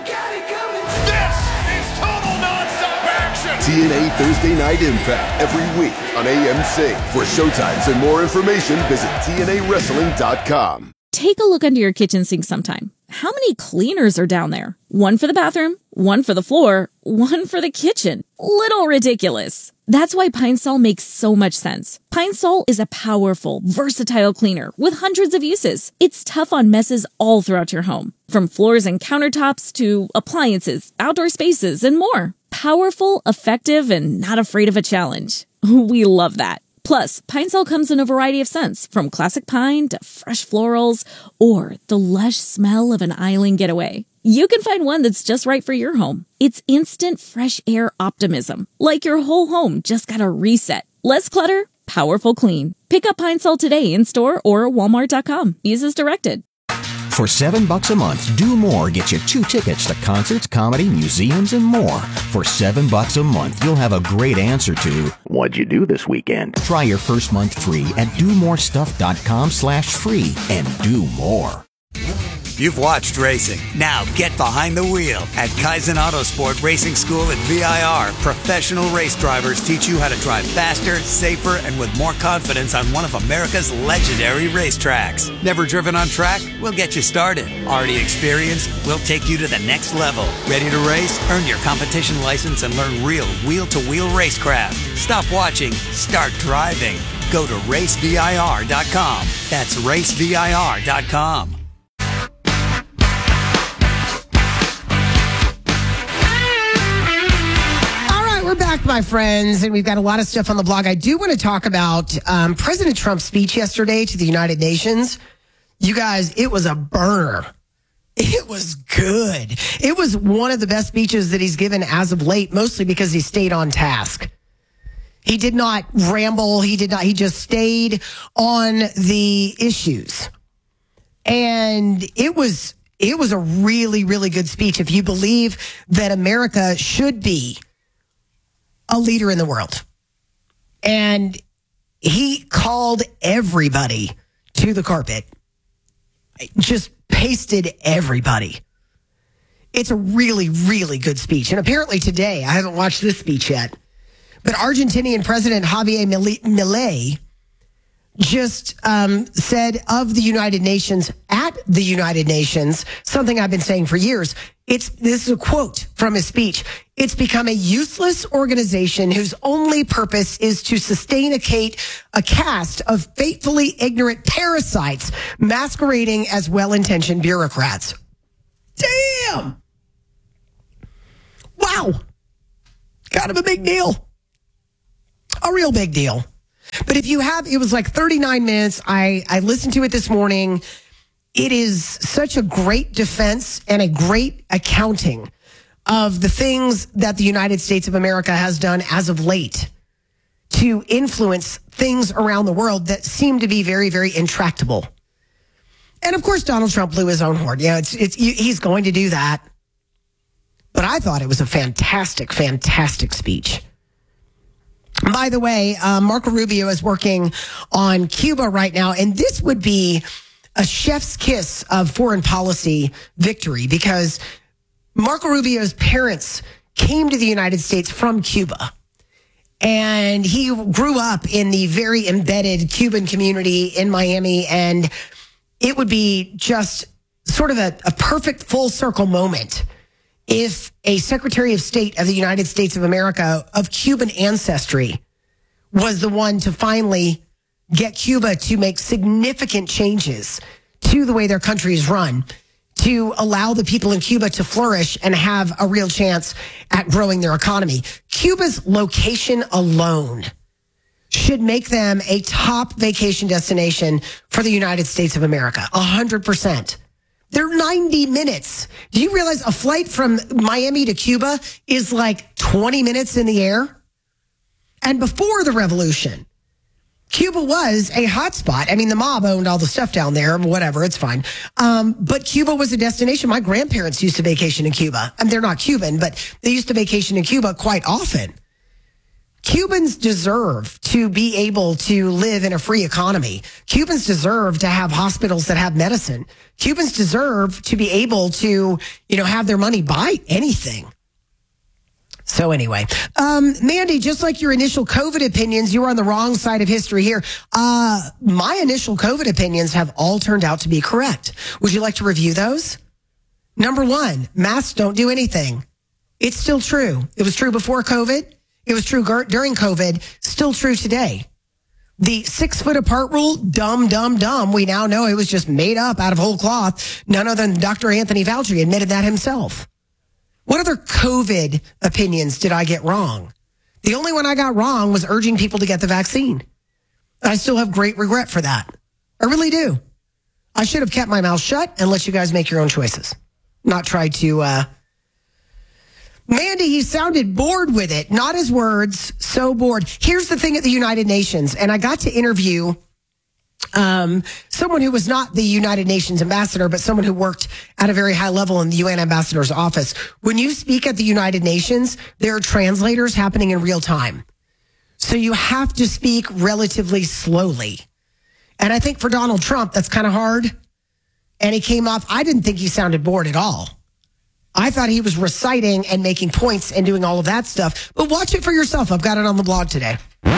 This is total nonstop action! T N A Thursday Night Impact every week on A M C. For showtimes and more information, visit T N A wrestling dot com. Take a look under your kitchen sink sometime. How many cleaners are down there? One for the bathroom, one for the floor, one for the kitchen. Little ridiculous. That's why Pine Sol makes so much sense. Pine Sol is a powerful, versatile cleaner with hundreds of uses. It's tough on messes all throughout your home, from floors and countertops to appliances, outdoor spaces, and more. Powerful, effective, and not afraid of a challenge. We love that. Plus, Pine Sol comes in a variety of scents, from classic pine to fresh florals or the lush smell of an island getaway. You can find one that's just right for your home. It's instant fresh air optimism, like your whole home just got a reset. Less clutter, powerful clean. Pick up Pine Sol today in store or walmart dot com. Use as directed. For seven bucks a month, Do More gets you two tickets to concerts, comedy, museums, and more. For seven bucks a month, you'll have a great answer to what'd you do this weekend? Try your first month free at do more stuff dot com slash free and do more. You've watched racing. Now get behind the wheel. At Kaizen Autosport Racing School at V I R, professional race drivers teach you how to drive faster, safer, and with more confidence on one of America's legendary racetracks. Never driven on track? We'll get you started. Already experienced? We'll take you to the next level. Ready to race? Earn your competition license and learn real wheel-to-wheel racecraft. Stop watching. Start driving. Go to race V I R dot com. That's race V I R dot com. We're back, my friends, and we've got a lot of stuff on the blog. I do want to talk about um, President Trump's speech yesterday to the United Nations. You guys, it was a burner. It was good. It was one of the best speeches that he's given as of late, mostly because he stayed on task. He did not ramble. He did not, he just stayed on the issues. And it was, it was a really, really good speech. If you believe that America should be a leader in the world. And he called everybody to the carpet. Just pasted everybody. It's a really, really good speech. And apparently today, I haven't watched this speech yet, but Argentinian President Javier Milei just um, said of the United Nations, at the United Nations, something I've been saying for years. It's this is a quote from his speech. It's become a useless organization whose only purpose is to sustainate a caste of fatefully ignorant parasites masquerading as well-intentioned bureaucrats. Damn! Wow. Kind of a big deal. A real big deal. But if you have, it was like thirty-nine minutes. I, I listened to it this morning. It is such a great defense and a great accounting of the things that the United States of America has done as of late to influence things around the world that seem to be very, very intractable. And of course, Donald Trump blew his own horn. Yeah, it's, it's, he's going to do that. But I thought it was a fantastic, fantastic speech. By the way, uh, Marco Rubio is working on Cuba right now, and this would be a chef's kiss of foreign policy victory because Marco Rubio's parents came to the United States from Cuba, and he grew up in the very embedded Cuban community in Miami, and it would be just sort of a, a perfect full circle moment if a Secretary of State of the United States of America of Cuban ancestry was the one to finally get Cuba to make significant changes to the way their country is run, to allow the people in Cuba to flourish and have a real chance at growing their economy. Cuba's location alone should make them a top vacation destination for the United States of America, one hundred percent. They're ninety minutes. Do you realize a flight from Miami to Cuba is like twenty minutes in the air? And before the revolution, Cuba was a hotspot. I mean, the mob owned all the stuff down there, whatever, it's fine. Um, but Cuba was a destination. My grandparents used to vacation in Cuba. And they're not Cuban, but they used to vacation in Cuba quite often. Cubans deserve to be able to live in a free economy. Cubans deserve to have hospitals that have medicine. Cubans deserve to be able to, you know, have their money buy anything. So anyway, um, Mandy, just like your initial COVID opinions, you were on the wrong side of history here. Uh, my initial COVID opinions have all turned out to be correct. Would you like to review those? Number one, masks don't do anything. It's still true. It was true before COVID. It was true during COVID, still true today. The six foot apart rule, dumb, dumb, dumb. We now know it was just made up out of whole cloth. None other than Doctor Anthony Fauci admitted that himself. What other COVID opinions did I get wrong? The only one I got wrong was urging people to get the vaccine. I still have great regret for that. I really do. I should have kept my mouth shut and let you guys make your own choices. Not try to, uh, Mandy, he sounded bored with it. Not his words, so bored. Here's the thing at the United Nations, and I got to interview um, someone who was not the United Nations ambassador, but someone who worked at a very high level in the U N ambassador's office. When you speak at the United Nations, there are translators happening in real time. So you have to speak relatively slowly. And I think for Donald Trump, that's kind of hard. And he came off, I didn't think he sounded bored at all. I thought he was reciting and making points and doing all of that stuff. But watch it for yourself. I've got it on the blog today.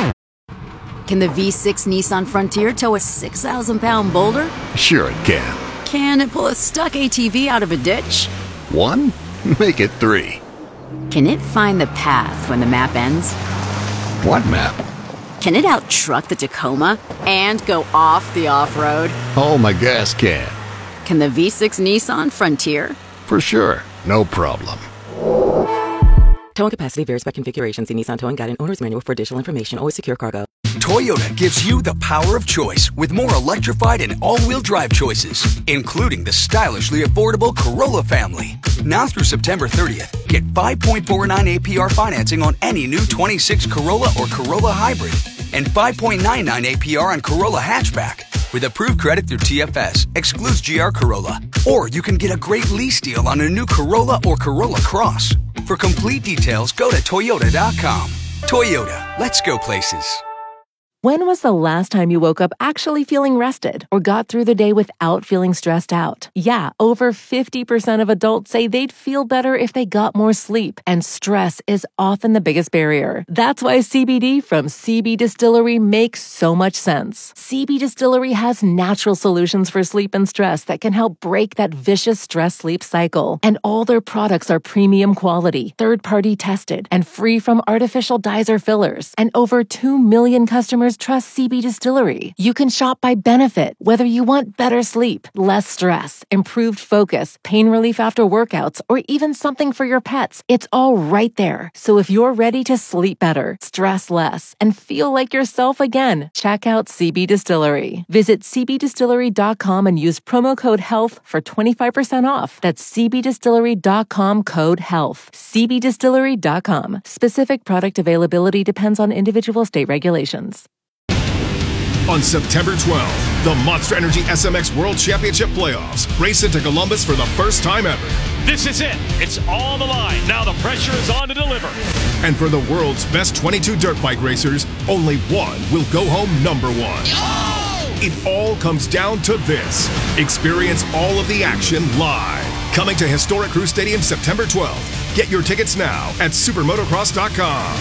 Can the V six Nissan Frontier tow a six thousand pound boulder? Sure it can. Can it pull a stuck A T V out of a ditch? One? Make it three. Can it find the path when the map ends? What map? Can it out-truck the Tacoma and go off the off-road? Oh, my gas can. Can the V six Nissan Frontier? For sure. No problem. Towing capacity varies by configuration. See Nissan Towing Guide and Owner's Manual for additional information. Always secure cargo. Toyota gives you the power of choice with more electrified and all-wheel drive choices, including the stylishly affordable Corolla family. Now through September thirtieth, get five point four nine A P R financing on any new twenty-six Corolla or Corolla Hybrid and five point nine nine A P R on Corolla Hatchback. With approved credit through T F S, excludes G R Corolla. Or you can get a great lease deal on a new Corolla or Corolla Cross. For complete details, go to Toyota dot com. Toyota, let's go places. When was the last time you woke up actually feeling rested or got through the day without feeling stressed out? Yeah, over fifty percent of adults say they'd feel better if they got more sleep, and stress is often the biggest barrier. That's why C B D from C B Distillery makes so much sense. C B Distillery has natural solutions for sleep and stress that can help break that vicious stress-sleep cycle. And all their products are premium quality, third-party tested, and free from artificial dyes or fillers. And over two million customers trust C B Distillery. You can shop by benefit, whether you want better sleep, less stress, improved focus, pain relief after workouts, or even something for your pets. It's all right there. So if you're ready to sleep better, stress less, and feel like yourself again, check out C B Distillery. Visit C B distillery dot com and use promo code HEALTH for twenty-five percent off. That's C B distillery dot com code HEALTH. C B distillery dot com. Specific product availability depends on individual state regulations. On September twelfth, the Monster Energy S M X World Championship Playoffs race into Columbus for the first time ever. This is it. It's on the line. Now the pressure is on to deliver. And for the world's best twenty-two dirt bike racers, only one will go home number one. Oh! It all comes down to this. Experience all of the action live. Coming to historic Crew Stadium September twelfth. Get your tickets now at supermotocross dot com.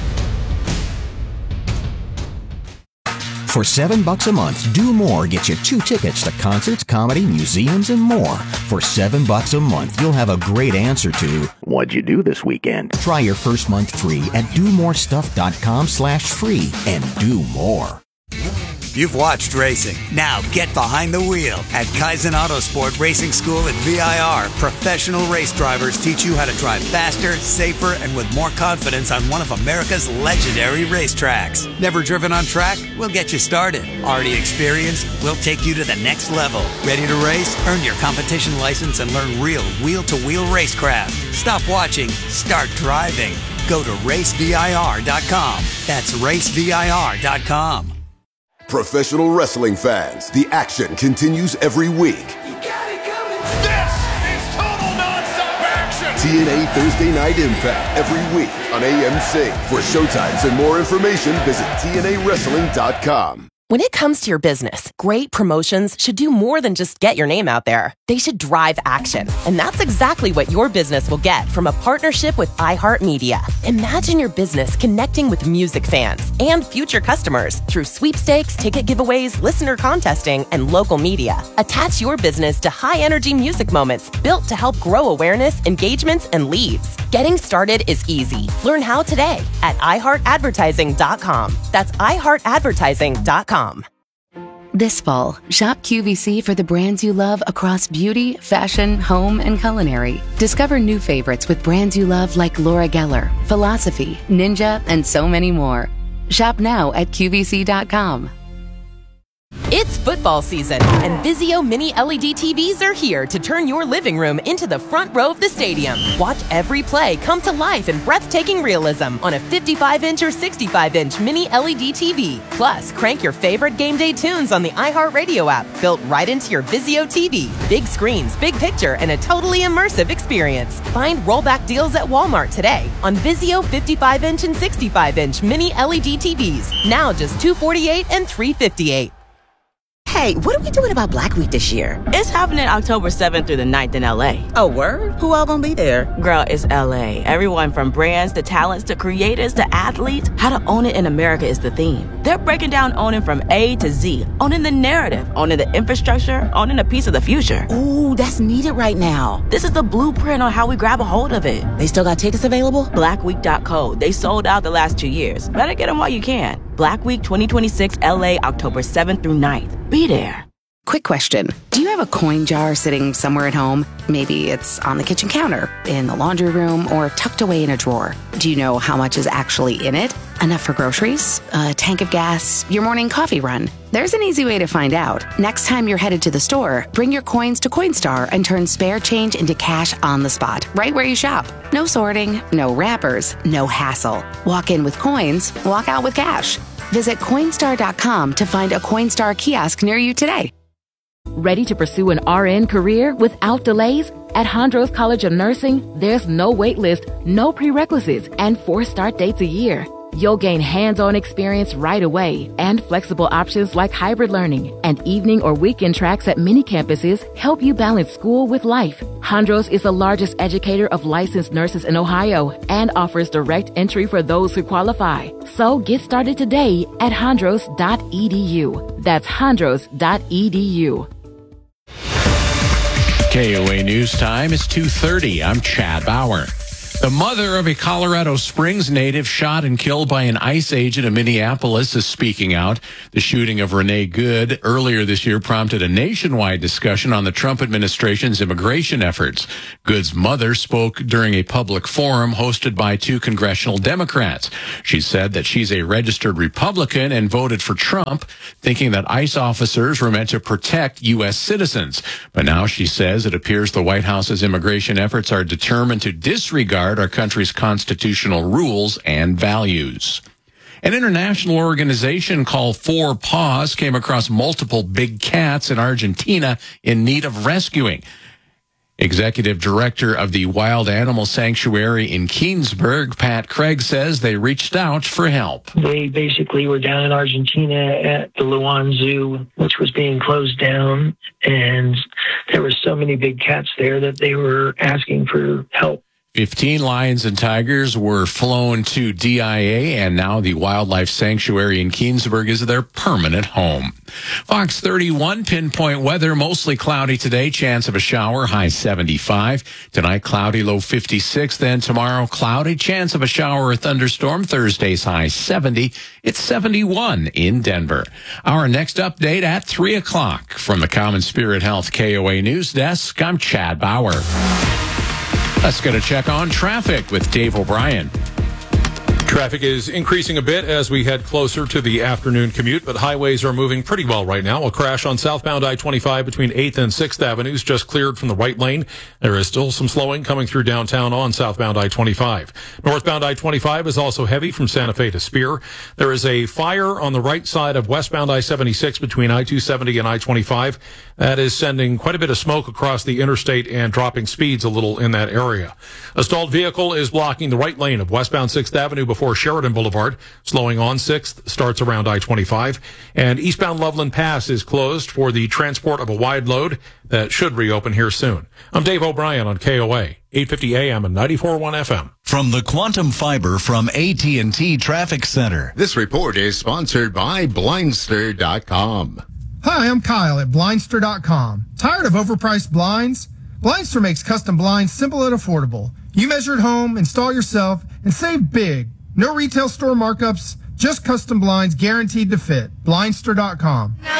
For seven bucks a month, Do More gets you two tickets to concerts, comedy, museums, and more. For seven bucks a month, you'll have a great answer to what'd you do this weekend? Try your first month free at do more stuff dot com slash free and do more. You've watched racing. Now get behind the wheel. At Kaizen Autosport Racing School at V I R, professional race drivers teach you how to drive faster, safer, and with more confidence on one of America's legendary racetracks. Never driven on track? We'll get you started. Already experienced? We'll take you to the next level. Ready to race? Earn your competition license and learn real wheel-to-wheel racecraft. Stop watching. Start driving. Go to race V I R dot com. That's race V I R dot com. Professional wrestling fans, the action continues every week. You got it coming. This is total nonstop action. T N A Thursday Night Impact every week on A M C. For showtimes and more information, visit T N A wrestling dot com. When it comes to your business, great promotions should do more than just get your name out there. They should drive action. And that's exactly what your business will get from a partnership with iHeartMedia. Imagine your business connecting with music fans and future customers through sweepstakes, ticket giveaways, listener contesting, and local media. Attach your business to high-energy music moments built to help grow awareness, engagements, and leads. Getting started is easy. Learn how today at i heart advertising dot com. That's i heart advertising dot com. This fall, shop Q V C for the brands you love across beauty, fashion, home, and culinary. Discover new favorites with brands you love like Laura Geller, Philosophy, Ninja, and so many more. Shop now at Q V C dot com. It's football season, and Vizio Mini L E D T Vs are here to turn your living room into the front row of the stadium. Watch every play come to life in breathtaking realism on a fifty-five inch or sixty-five inch Mini L E D T V. Plus, crank your favorite game day tunes on the iHeartRadio app, built right into your Vizio T V. Big screens, big picture, and a totally immersive experience. Find rollback deals at Walmart today on Vizio fifty-five inch and sixty-five inch Mini L E D T Vs. Now just two hundred forty-eight dollars and three hundred fifty-eight dollars. Hey, what are we doing about Black Week this year? It's happening October seventh through the ninth in L A. Oh, word? Who all gonna be there? Girl, it's L A. Everyone from brands to talents to creators to athletes. How to own it in America is the theme. They're breaking down owning from A to Z. Owning the narrative, owning the infrastructure, owning a piece of the future. Ooh, that's needed right now. This is the blueprint on how we grab a hold of it. They still got tickets available? black week dot co. They sold out the last two years. Better get them while you can. Black Week twenty twenty-six L A, October seventh through ninth. Be there. Quick question. Do you have a coin jar sitting somewhere at home? Maybe it's on the kitchen counter, in the laundry room, or tucked away in a drawer. Do you know how much is actually in it? Enough for groceries? A tank of gas? Your morning coffee run? There's an easy way to find out. Next time you're headed to the store, bring your coins to Coinstar and turn spare change into cash on the spot, right where you shop. No sorting, no wrappers, no hassle. Walk in with coins, walk out with cash. Visit Coinstar dot com to find a Coinstar kiosk near you today. Ready to pursue an R N career without delays? At Hondros College of Nursing, there's no wait list, no prerequisites, and four start dates a year. You'll gain hands-on experience right away, and flexible options like hybrid learning and evening or weekend tracks at many campuses help you balance school with life. Hondros is the largest educator of licensed nurses in Ohio and offers direct entry for those who qualify. So get started today at hondros dot e d u. That's hondros dot e d u. K O A News Time is two thirty. I'm Chad Bauer. The mother of a Colorado Springs native shot and killed by an ICE agent in Minneapolis is speaking out. The shooting of Renee Good earlier this year prompted a nationwide discussion on the Trump administration's immigration efforts. Good's mother spoke during a public forum hosted by two congressional Democrats. She said that she's a registered Republican and voted for Trump, thinking that ICE officers were meant to protect U S citizens. But now she says it appears the White House's immigration efforts are determined to disregard our country's constitutional rules and values. An international organization called Four Paws came across multiple big cats in Argentina in need of rescuing. Executive Director of the Wild Animal Sanctuary in Keensburg, Pat Craig, says they reached out for help. They basically were down in Argentina at the Luan Zoo, which was being closed down, and there were so many big cats there that they were asking for help. Fifteen lions and tigers were flown to D I A, and now the Wildlife Sanctuary in Keensburg is their permanent home. Fox thirty-one pinpoint weather, mostly cloudy today, chance of a shower, high seventy-five. Tonight, cloudy, low fifty-six. Then tomorrow, cloudy, chance of a shower or thunderstorm. Thursday's high seventy. It's seventy-one in Denver. Our next update at three o'clock. From the Common Spirit Health K O A News Desk, I'm Chad Bauer. Let's get a check on traffic with Dave O'Brien. Traffic is increasing a bit as we head closer to the afternoon commute, but highways are moving pretty well right now. A crash on southbound I twenty-five between eighth and sixth Avenues just cleared from the right lane. There is still some slowing coming through downtown on southbound I twenty-five. Northbound I twenty-five is also heavy from Santa Fe to Spear. There is a fire on the right side of westbound I seventy-six between I two seventy and I twenty-five. That is sending quite a bit of smoke across the interstate and dropping speeds a little in that area. A stalled vehicle is blocking the right lane of westbound sixth Avenue before Sheridan Boulevard. Slowing on sixth starts around I twenty-five. And eastbound Loveland Pass is closed for the transport of a wide load that should reopen here soon. I'm Dave O'Brien on K O A, eight fifty A M and ninety-four point one F M. From the Quantum Fiber from A T and T Traffic Center. This report is sponsored by Blindster dot com. Hi, I'm Kyle at Blindster dot com. Tired of overpriced blinds? Blindster makes custom blinds simple and affordable. You measure at home, install yourself, and save big. No retail store markups, just custom blinds guaranteed to fit. Blindster dot com.